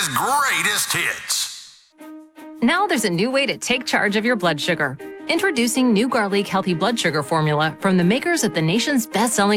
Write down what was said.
America's greatest hits. Now there's a new way to take charge of your blood sugar. Introducing new Garlic Healthy Blood Sugar Formula from the makers of the nation's best-selling